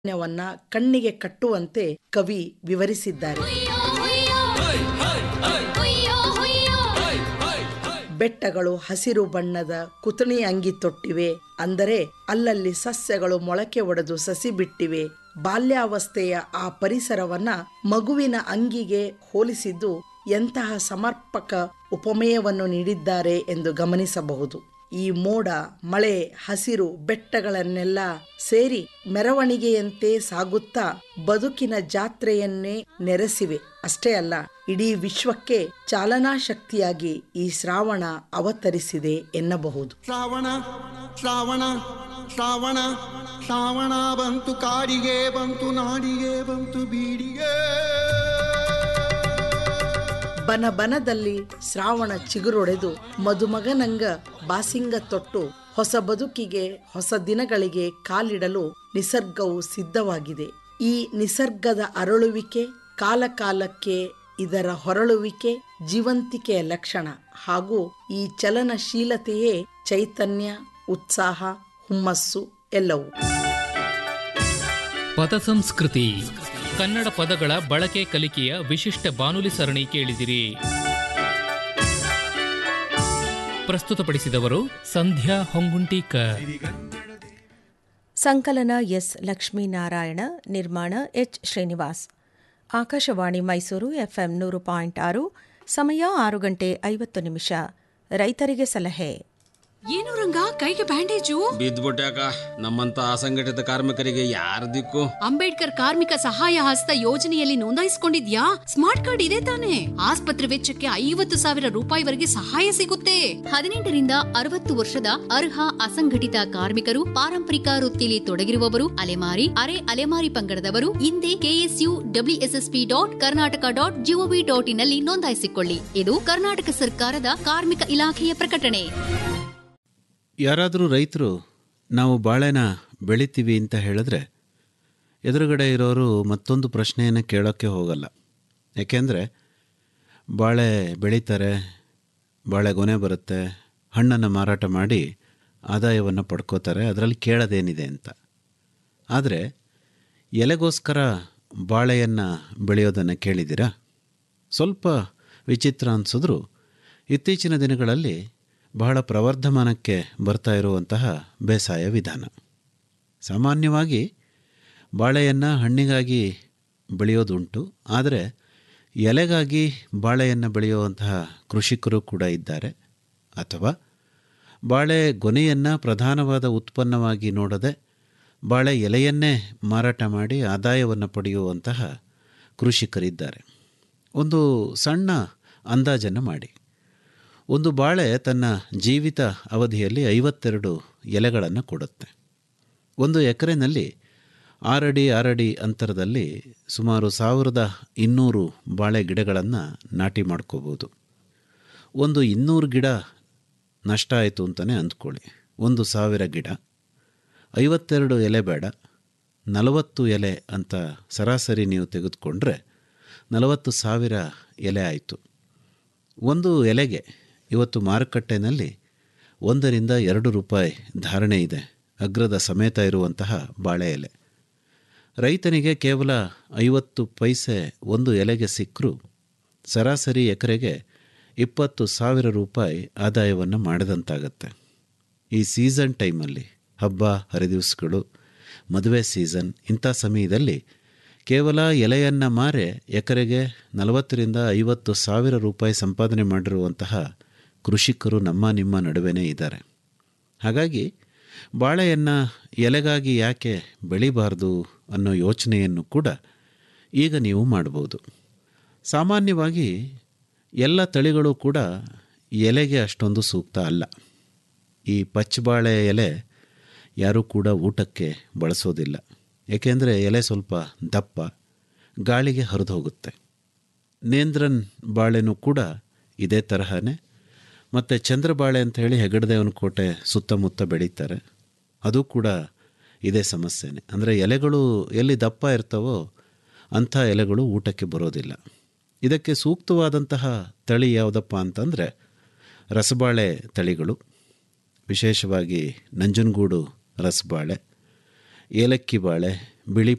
ನ್ಯವನ್ನ ಕಣ್ಣಿಗೆ ಕಟ್ಟುವಂತೆ ಕವಿ ವಿವರಿಸಿದ್ದಾರೆ. ಬೆಟ್ಟಗಳು ಹಸಿರು ಬಣ್ಣದ ಕುತಣಿ ಅಂಗಿ ತೊಟ್ಟಿವೆ, ಅಂದರೆ ಅಲ್ಲಲ್ಲಿ ಸಸ್ಯಗಳು ಮೊಳಕೆ ಒಡೆದು ಸಸಿ ಬಿಟ್ಟಿವೆ. ಬಾಲ್ಯಾವಸ್ಥೆಯ ಆ ಪರಿಸರವನ್ನ ಮಗುವಿನ ಅಂಗಿಗೆ ಹೋಲಿಸಿದ್ದು ಎಂತಹ ಸಮರ್ಪಕ ಉಪಮೇಯವನ್ನು ನೀಡಿದ್ದಾರೆ ಎಂದು ಗಮನಿಸಬಹುದು. ಈ ಮೋಡ, ಮಳೆ, ಹಸಿರು, ಬೆಟ್ಟಗಳನ್ನೆಲ್ಲ ಸೇರಿ ಮೆರವಣಿಗೆಯಂತೆ ಸಾಗುತ್ತಾ ಬದುಕಿನ ಜಾತ್ರೆಯನ್ನೇ ನೆರೆಸಿವೆ. ಅಷ್ಟೇ ಅಲ್ಲ, ಇಡೀ ವಿಶ್ವಕ್ಕೆ ಚಾಲನಾ ಶಕ್ತಿಯಾಗಿ ಈ ಶ್ರಾವಣ ಅವತರಿಸಿದೆ ಎನ್ನಬಹುದು. ಶ್ರಾವಣ ಶ್ರಾವಣ ಶ್ರಾವಣ ಶ್ರಾವಣ ಬಂತು ಕಾಡಿಗೆ, ಬಂತು ನಾಡಿಗೆ, ಬಂತು ಬೀಡಿಗೆ. ಬನ ಬನದಲ್ಲಿ ಶ್ರಾವಣ ಚಿಗುರೊಡೆದು ಮದುಮಗನಂಗ ಬಾಸಿಂಗ ತೊಟ್ಟು ಹೊಸ ಬದುಕಿಗೆ, ಹೊಸ ದಿನಗಳಿಗೆ ಕಾಲಿಡಲು ನಿಸರ್ಗವು ಸಿದ್ಧವಾಗಿದೆ. ಈ ನಿಸರ್ಗದ ಅರಳುವಿಕೆ, ಕಾಲಕಾಲಕ್ಕೆ ಇದರ ಹೊರಳುವಿಕೆ ಜೀವಂತಿಕೆಯ ಲಕ್ಷಣ. ಹಾಗೂ ಈ ಚಲನಶೀಲತೆಯೇ ಚೈತನ್ಯ, ಉತ್ಸಾಹ, ಹುಮ್ಮಸ್ಸು ಎಲ್ಲವೂ. ಪದ ಸಂಸ್ಕೃತಿ, ಕನ್ನಡ ಪದಗಳ ಬಳಕೆ ಕಲಿಕೆಯ ವಿಶಿಷ್ಟ ಬಾನುಲಿ ಸರಣಿ ಕೇಳಿದಿರಿ. ಪ್ರಸ್ತುತಪಡಿಸಿದವರು ಸಂಧ್ಯಾ ಹೊಂಗುಂಟೀಕರ್. ಸಂಕಲನ ಎಸ್ ಲಕ್ಷ್ಮೀನಾರಾಯಣ, ನಿರ್ಮಾಣ ಎಚ್ ಶ್ರೀನಿವಾಸ್. ಆಕಾಶವಾಣಿ ಮೈಸೂರು ಎಫ್ಎಂ 100.6. ಸಮಯ 6:50. ರೈತರಿಗೆ ಸಲಹೆ. ಏನು ರಂಗ, ಕೈಗೆ ಬ್ಯಾಂಡೇಜು? ಬಿದ್ದ್ಬಿಟ್ಯಾಕ. ನಮ್ಮಂತ ಅಸಂಘಟಿತ ಕಾರ್ಮಿಕರಿಗೆ ಯಾರ ದಿಕ್ಕು? ಅಂಬೇಡ್ಕರ್ ಕಾರ್ಮಿಕ ಸಹಾಯ ಹಸ್ತ ಯೋಜನೆಯಲ್ಲಿ ನೋಂದಾಯಿಸಿಕೊಂಡಿದ್ಯಾ? ಸ್ಮಾರ್ಟ್ ಕಾರ್ಡ್ ಇದೆ ತಾನೆ? ಆಸ್ಪತ್ರೆ ವೆಚ್ಚಕ್ಕೆ 50,000 ರೂಪಾಯಿವರೆಗೆ ಸಹಾಯ ಸಿಗುತ್ತೆ. 18ರಿಂದ 60 ವರ್ಷದ ಅರ್ಹ ಅಸಂಘಟಿತ ಕಾರ್ಮಿಕರು, ಪಾರಂಪರಿಕ ವೃತ್ತಿಲಿ ತೊಡಗಿರುವವರು, ಅಲೆಮಾರಿ, ಅರೆ ಅಲೆಮಾರಿ ಪಂಗಡದವರು ಹಿಂದೆ KSUWSSP.Karnataka.gov.in ನಲ್ಲಿ ನೋಂದಾಯಿಸಿಕೊಳ್ಳಿ. ಇದು ಕರ್ನಾಟಕ ಸರ್ಕಾರದ ಕಾರ್ಮಿಕ ಇಲಾಖೆಯ ಪ್ರಕಟಣೆ. ಯಾರಾದರೂ ರೈತರು ನಾವು ಬಾಳೆನ ಬೆಳಿತೀವಿ ಅಂತ ಹೇಳಿದ್ರೆ ಎದುರುಗಡೆ ಇರೋರು ಮತ್ತೊಂದು ಪ್ರಶ್ನೆಯನ್ನು ಕೇಳೋಕ್ಕೆ ಹೋಗಲ್ಲ. ಯಾಕೆಂದರೆ ಬಾಳೆ ಬೆಳೀತಾರೆ, ಬಾಳೆ ಗೊನೆ ಬರುತ್ತೆ, ಹಣ್ಣನ್ನು ಮಾರಾಟ ಮಾಡಿ ಆದಾಯವನ್ನು ಪಡ್ಕೋತಾರೆ, ಅದರಲ್ಲಿ ಕೇಳೋದೇನಿದೆ ಅಂತ. ಆದರೆ ಎಲೆಗೋಸ್ಕರ ಬಾಳೆಯನ್ನು ಬೆಳೆಯೋದನ್ನು ಕೇಳಿದ್ದೀರಾ? ಸ್ವಲ್ಪ ವಿಚಿತ್ರ ಅನಿಸಿದ್ರು ಇತ್ತೀಚಿನ ದಿನಗಳಲ್ಲಿ ಬಹಳ ಪ್ರವರ್ಧಮಾನಕ್ಕೆ ಬರ್ತಾ ಇರುವಂತಹ ಬೇಸಾಯ ವಿಧಾನ. ಸಾಮಾನ್ಯವಾಗಿ ಬಾಳೆಯನ್ನು ಹಣ್ಣಿಗಾಗಿ ಬೆಳೆಯೋದುಂಟು, ಆದರೆ ಎಲೆಗಾಗಿ ಬಾಳೆಯನ್ನು ಬೆಳೆಯುವಂತಹ ಕೃಷಿಕರು ಕೂಡ ಇದ್ದಾರೆ. ಅಥವಾ ಬಾಳೆ ಗೊನೆಯನ್ನು ಪ್ರಧಾನವಾದ ಉತ್ಪನ್ನವಾಗಿ ನೋಡದೆ ಬಾಳೆ ಎಲೆಯನ್ನೇ ಮಾರಾಟ ಮಾಡಿ ಆದಾಯವನ್ನು ಪಡೆಯುವಂತಹ ಕೃಷಿಕರಿದ್ದಾರೆ. ಒಂದು ಸಣ್ಣ ಅಂದಾಜನ್ನು ಮಾಡಿ. ಒಂದು ಬಾಳೆ ತನ್ನ ಜೀವಿತ ಅವಧಿಯಲ್ಲಿ 52 ಎಲೆಗಳನ್ನು ಕೊಡುತ್ತೆ. 1 ಎಕರೆನಲ್ಲಿ 6 ಅಡಿ 6 ಅಡಿ ಅಂತರದಲ್ಲಿ ಸುಮಾರು 1200 ಬಾಳೆ ಗಿಡಗಳನ್ನು ನಾಟಿ ಮಾಡ್ಕೋಬೋದು. ಒಂದು 200 ಗಿಡ ನಷ್ಟ ಆಯಿತು ಅಂತಲೇ ಅಂದ್ಕೊಳ್ಳಿ. 1000 ಗಿಡ, 52 ಎಲೆ ಬೇಡ, 40 ಎಲೆ ಅಂತ ಸರಾಸರಿ ನೀವು ತೆಗೆದುಕೊಂಡ್ರೆ 40,000 ಎಲೆ ಆಯಿತು. ಒಂದು ಎಲೆಗೆ ಇವತ್ತು ಮಾರುಕಟ್ಟೆನಲ್ಲಿ 1 ರಿಂದ 2 ರೂಪಾಯಿ ಧಾರಣೆ ಇದೆ, ಅಗ್ರದ ಸಮೇತ ಇರುವಂತಹ ಬಾಳೆ ಎಲೆ. ರೈತನಿಗೆ ಕೇವಲ 50 ಪೈಸೆ ಒಂದು ಎಲೆಗೆ ಸಿಕ್ಕರೂ ಸರಾಸರಿ ಎಕರೆಗೆ 20,000 ರೂಪಾಯಿ ಆದಾಯವನ್ನು ಮಾಡಿದಂತಾಗತ್ತೆ. ಈ ಸೀಸನ್ ಟೈಮಲ್ಲಿ, ಹಬ್ಬ ಹರಿದಿವಸಗಳು, ಮದುವೆ ಸೀಸನ್, ಇಂಥ ಸಮಯದಲ್ಲಿ ಕೇವಲ ಎಲೆಯನ್ನು ಮಾರೆ ಎಕರೆಗೆ 40 ರಿಂದ 50,000 ರೂಪಾಯಿ ಸಂಪಾದನೆ ಮಾಡಿರುವಂತಹ ಕೃಷಿಕರು ನಮ್ಮ ನಿಮ್ಮ ನಡುವೆನೇ ಇದ್ದಾರೆ. ಹಾಗಾಗಿ ಬಾಳೆಯನ್ನು ಎಲೆಗಾಗಿ ಯಾಕೆ ಬೆಳಿಬಾರ್ದು ಅನ್ನೋ ಯೋಚನೆಯನ್ನು ಕೂಡ ಈಗ ನೀವು ಮಾಡ್ಬೋದು. ಸಾಮಾನ್ಯವಾಗಿ ಎಲ್ಲ ತಳಿಗಳು ಕೂಡ ಎಲೆಗೆ ಅಷ್ಟೊಂದು ಸೂಕ್ತ ಅಲ್ಲ. ಈ ಪಚ್ಚಬಾಳೆ ಎಲೆ ಯಾರೂ ಕೂಡ ಊಟಕ್ಕೆ ಬಳಸೋದಿಲ್ಲ. ಏಕೆಂದರೆ ಎಲೆ ಸ್ವಲ್ಪ ದಪ್ಪ, ಗಾಳಿಗೆ ಹರಿದು ಹೋಗುತ್ತೆ. ನೇಂದ್ರನ್ ಬಾಳೆನೂ ಕೂಡ ಇದೇ ತರಹನೇ. ಮತ್ತು ಚಂದ್ರಬಾಳೆ ಅಂತ ಹೇಳಿ ಹೆಗಡದೇವನ ಕೋಟೆ ಸುತ್ತಮುತ್ತ ಬೆಳೀತಾರೆ, ಅದು ಕೂಡ ಇದೇ ಸಮಸ್ಯೆನೇ. ಅಂದರೆ ಎಲೆಗಳು ಎಲ್ಲಿ ದಪ್ಪ ಇರ್ತವೋ ಅಂಥ ಎಲೆಗಳು ಊಟಕ್ಕೆ ಬರೋದಿಲ್ಲ. ಇದಕ್ಕೆ ಸೂಕ್ತವಾದಂತಹ ತಳಿ ಯಾವುದಪ್ಪ ಅಂತಂದರೆ ರಸಬಾಳೆ ತಳಿಗಳು, ವಿಶೇಷವಾಗಿ ನಂಜನಗೂಡು ರಸಬಾಳೆ, ಏಲಕ್ಕಿ ಬಾಳೆ, ಬಿಳಿ